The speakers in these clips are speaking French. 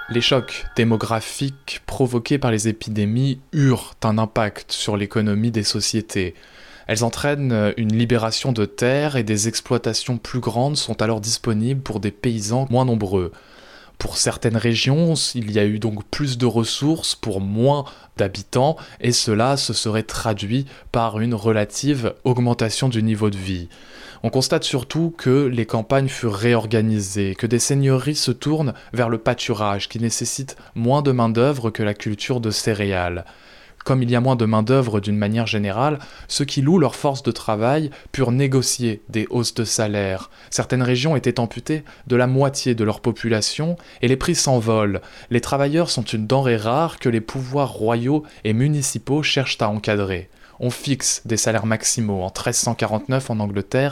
Les chocs démographiques provoqués par les épidémies eurent un impact sur l'économie des sociétés. Elles entraînent une libération de terres et des exploitations plus grandes sont alors disponibles pour des paysans moins nombreux. Pour certaines régions, il y a eu donc plus de ressources pour moins d'habitants et cela se serait traduit par une relative augmentation du niveau de vie. On constate surtout que les campagnes furent réorganisées, que des seigneuries se tournent vers le pâturage qui nécessite moins de main-d'œuvre que la culture de céréales. Comme il y a moins de main-d'œuvre d'une manière générale, ceux qui louent leur force de travail purent négocier des hausses de salaire. Certaines régions étaient amputées de la moitié de leur population et les prix s'envolent. Les travailleurs sont une denrée rare que les pouvoirs royaux et municipaux cherchent à encadrer. On fixe des salaires maximaux en 1349 en Angleterre,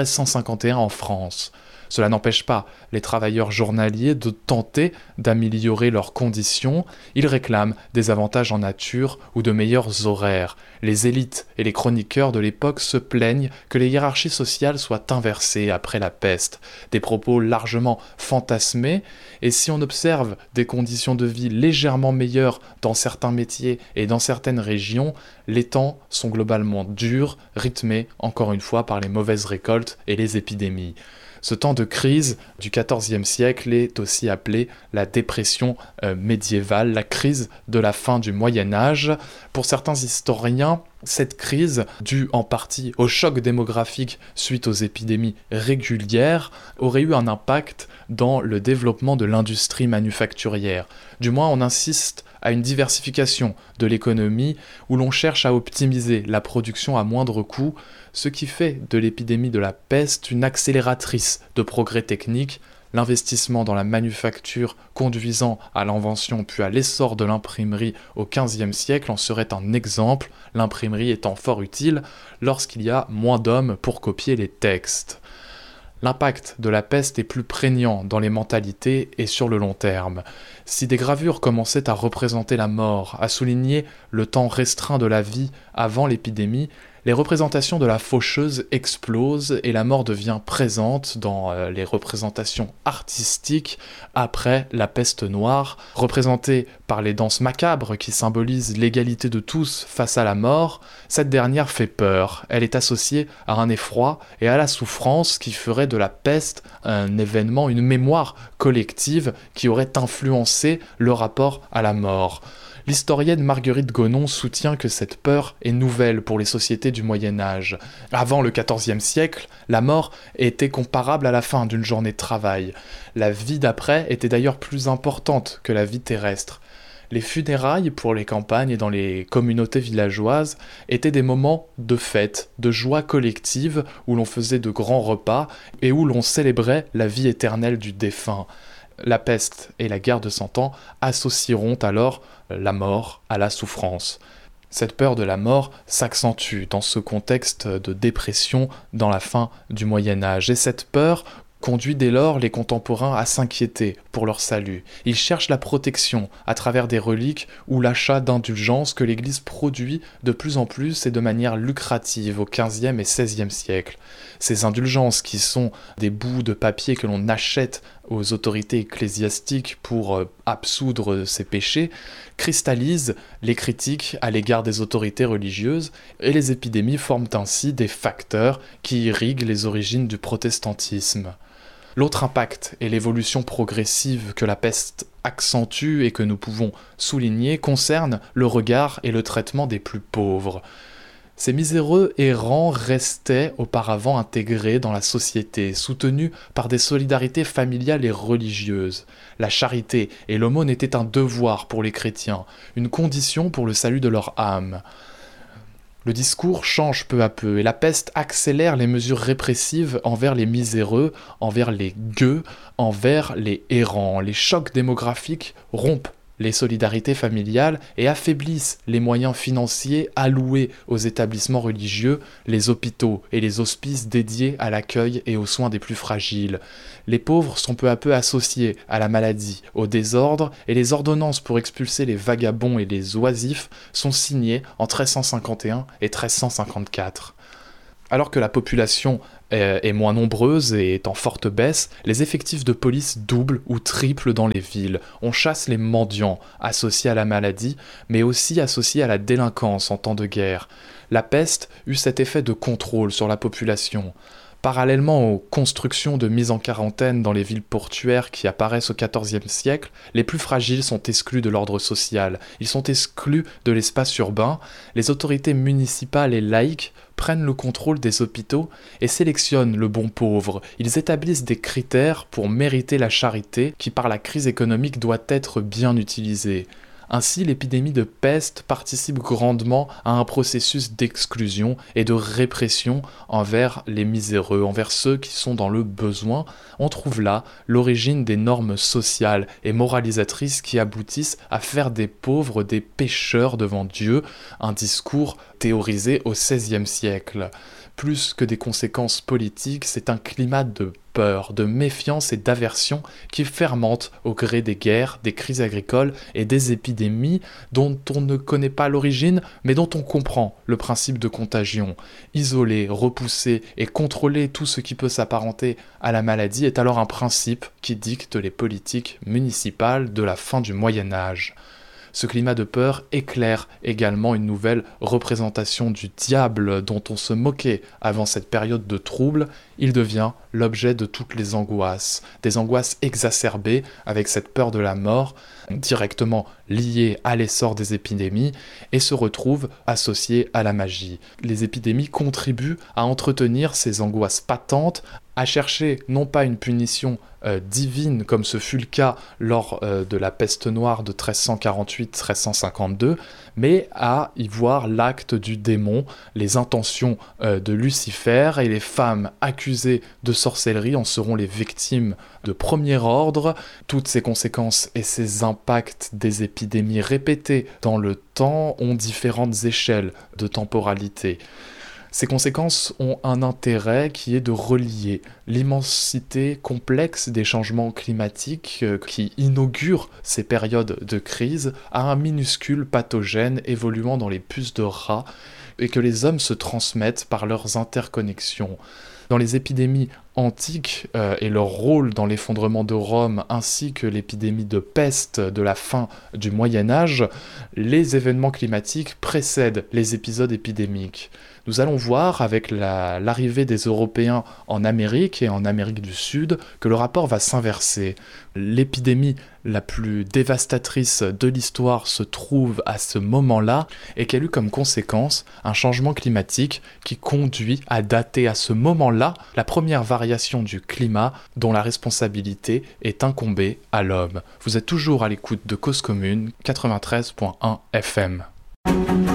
1351 en France. Cela n'empêche pas les travailleurs journaliers de tenter d'améliorer leurs conditions. Ils réclament des avantages en nature ou de meilleurs horaires. Les élites et les chroniqueurs de l'époque se plaignent que les hiérarchies sociales soient inversées après la peste. Des propos largement fantasmés, et si on observe des conditions de vie légèrement meilleures dans certains métiers et dans certaines régions, les temps sont globalement durs, rythmés encore une fois par les mauvaises récoltes et les épidémies. Ce temps de crise du XIVe siècle est aussi appelé la dépression médiévale, la crise de la fin du Moyen-Âge. Pour certains historiens, cette crise, due en partie au choc démographique suite aux épidémies régulières, aurait eu un impact dans le développement de l'industrie manufacturière. Du moins, on insiste à une diversification de l'économie où l'on cherche à optimiser la production à moindre coût, ce qui fait de l'épidémie de la peste une accélératrice de progrès techniques, l'investissement dans la manufacture conduisant à l'invention puis à l'essor de l'imprimerie au XVe siècle en serait un exemple, l'imprimerie étant fort utile lorsqu'il y a moins d'hommes pour copier les textes. L'impact de la peste est plus prégnant dans les mentalités et sur le long terme. Si des gravures commençaient à représenter la mort, à souligner le temps restreint de la vie avant l'épidémie, les représentations de la faucheuse explosent et la mort devient présente dans les représentations artistiques après la peste noire, représentée par les danses macabres qui symbolisent l'égalité de tous face à la mort. Cette dernière fait peur, elle est associée à un effroi et à la souffrance qui ferait de la peste un événement, une mémoire collective qui aurait influencé le rapport à la mort. L'historienne Marguerite Gonon soutient que cette peur est nouvelle pour les sociétés du Moyen-Âge. Avant le XIVe siècle, la mort était comparable à la fin d'une journée de travail. La vie d'après était d'ailleurs plus importante que la vie terrestre. Les funérailles pour les campagnes et dans les communautés villageoises étaient des moments de fête, de joie collective où l'on faisait de grands repas et où l'on célébrait la vie éternelle du défunt. La peste et la guerre de 100 ans associeront alors la mort à la souffrance. Cette peur de la mort s'accentue dans ce contexte de dépression dans la fin du Moyen-Âge. Et cette peur conduit dès lors les contemporains à s'inquiéter pour leur salut. Ils cherchent la protection à travers des reliques ou l'achat d'indulgences que l'Église produit de plus en plus et de manière lucrative au XVe et XVIe siècle. Ces indulgences qui sont des bouts de papier que l'on achète aux autorités ecclésiastiques pour absoudre ces péchés, cristallisent les critiques à l'égard des autorités religieuses et les épidémies forment ainsi des facteurs qui irriguent les origines du protestantisme. L'autre impact et l'évolution progressive que la peste accentue et que nous pouvons souligner concerne le regard et le traitement des plus pauvres. Ces miséreux errants restaient auparavant intégrés dans la société, soutenus par des solidarités familiales et religieuses. La charité et l'aumône étaient un devoir pour les chrétiens, une condition pour le salut de leur âme. Le discours change peu à peu et la peste accélère les mesures répressives envers les miséreux, envers les gueux, envers les errants. Les chocs démographiques rompent les solidarités familiales et affaiblissent les moyens financiers alloués aux établissements religieux, les hôpitaux et les hospices dédiés à l'accueil et aux soins des plus fragiles. Les pauvres sont peu à peu associés à la maladie, au désordre, et les ordonnances pour expulser les vagabonds et les oisifs sont signées en 1351 et 1354. Alors que la population est moins nombreuse et est en forte baisse, les effectifs de police doublent ou triplent dans les villes. On chasse les mendiants associés à la maladie, mais aussi associés à la délinquance en temps de guerre. La peste eut cet effet de contrôle sur la population. Parallèlement aux constructions de mise en quarantaine dans les villes portuaires qui apparaissent au XIVe siècle, les plus fragiles sont exclus de l'ordre social. Ils sont exclus de l'espace urbain. Les autorités municipales et laïques prennent le contrôle des hôpitaux et sélectionnent le bon pauvre. Ils établissent des critères pour mériter la charité qui, par la crise économique, doit être bien utilisée. Ainsi, l'épidémie de peste participe grandement à un processus d'exclusion et de répression envers les miséreux, envers ceux qui sont dans le besoin. On trouve là l'origine des normes sociales et moralisatrices qui aboutissent à faire des pauvres des pécheurs devant Dieu, un discours théorisé au XVIe siècle. Plus que des conséquences politiques, c'est un climat de peur, de méfiance et d'aversion qui fermente au gré des guerres, des crises agricoles et des épidémies dont on ne connaît pas l'origine, mais dont on comprend le principe de contagion. Isoler, repousser et contrôler tout ce qui peut s'apparenter à la maladie est alors un principe qui dicte les politiques municipales de la fin du Moyen Âge. Ce climat de peur éclaire également une nouvelle représentation du diable dont on se moquait avant cette période de trouble. Il devient l'objet de toutes les angoisses, des angoisses exacerbées avec cette peur de la mort, directement liée à l'essor des épidémies, et se retrouve associée à la magie. Les épidémies contribuent à entretenir ces angoisses patentes, à chercher non pas une punition divine comme ce fut le cas lors de la peste noire de 1348-1352, mais à y voir l'acte du démon, les intentions de Lucifer, et les femmes accusées de sorcellerie en seront les victimes de premier ordre. Toutes ces conséquences et ces impacts des épidémies répétées dans le temps ont différentes échelles de temporalité. Ces conséquences ont un intérêt qui est de relier l'immensité complexe des changements climatiques qui inaugurent ces périodes de crise à un minuscule pathogène évoluant dans les puces de rats et que les hommes se transmettent par leurs interconnexions. Dans les épidémies antiques et leur rôle dans l'effondrement de Rome ainsi que l'épidémie de peste de la fin du Moyen Âge, les événements climatiques précèdent les épisodes épidémiques. Nous allons voir avec l'arrivée des Européens en Amérique et en Amérique du Sud que le rapport va s'inverser. L'épidémie la plus dévastatrice de l'histoire se trouve à ce moment-là et qu'elle eut comme conséquence un changement climatique qui conduit à dater à ce moment-là la première variation du climat dont la responsabilité est incombée à l'homme. Vous êtes toujours à l'écoute de Cause Commune 93.1 FM.